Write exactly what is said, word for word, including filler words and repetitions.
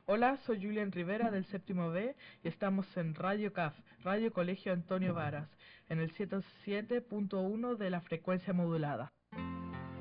Hola, soy Julián Rivera del séptimo B y estamos en Radio C A F, Radio Colegio Antonio Varas, en el ciento siete punto uno de la frecuencia modulada.